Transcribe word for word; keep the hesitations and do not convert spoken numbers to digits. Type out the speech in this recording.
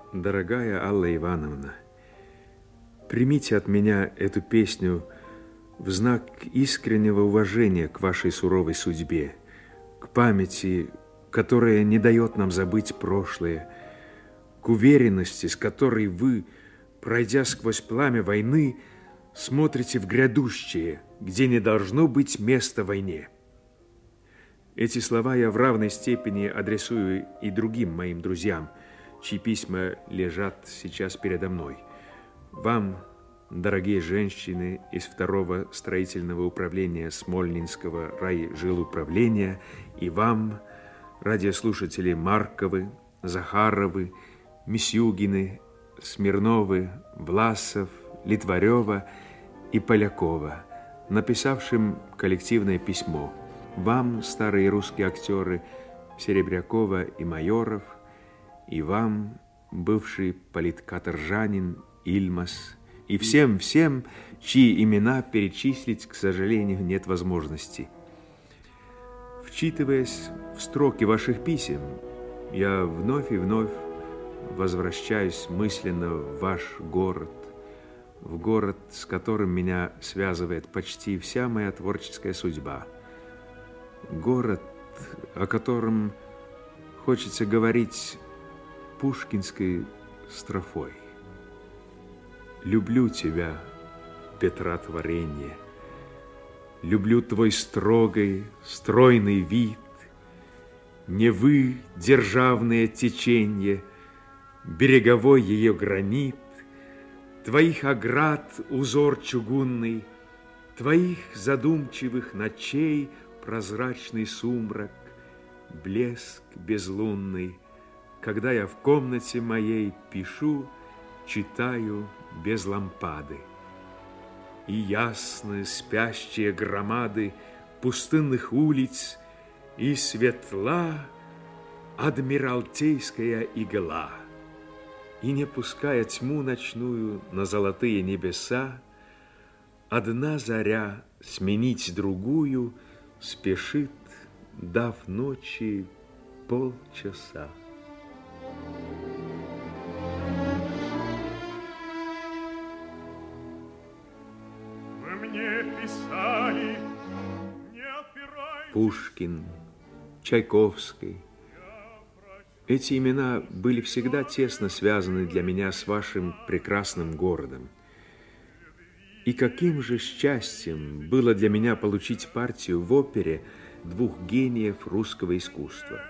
Дорогая Алла Ивановна, примите от меня эту песню в знак искреннего уважения к вашей суровой судьбе, к памяти, которая не дает нам забыть прошлое, к уверенности, с которой вы, пройдя сквозь пламя войны, смотрите в грядущее, где не должно быть места войне. Эти слова я в равной степени адресую и другим моим друзьям, чьи письма лежат сейчас передо мной. Вам, дорогие женщины из второго строительного управления Смольнинского райжилуправления, и вам, радиослушатели Марковы, Захаровы, Мисюгины, Смирновы, Власов, Литварева и Полякова, написавшим коллективное письмо. Вам, старые русские актеры Серебрякова и Майоров, и вам, бывший политкаторжанин Ильмас, и всем-всем, чьи имена перечислить, к сожалению, нет возможности. Вчитываясь в строки ваших писем, я вновь и вновь возвращаюсь мысленно в ваш город, в город, с которым меня связывает почти вся моя творческая судьба. Город, о котором хочется говорить пушкинской строфой. Люблю тебя, Петра творенье, люблю твой строгой, стройный вид, Невы державное теченье, береговой ее гранит, твоих оград узор чугунный, твоих задумчивых ночей прозрачный сумрак, блеск безлунный, когда я в комнате моей пишу, читаю без лампады. И ясные спящие громады пустынных улиц, и светла адмиралтейская игла, и не пуская тьму ночную на золотые небеса, одна заря сменить другую спешит, дав ночи полчаса. Пушкин, Чайковский. Эти имена были всегда тесно связаны для меня с вашим прекрасным городом. И каким же счастьем было для меня получить партию в опере двух гениев русского искусства.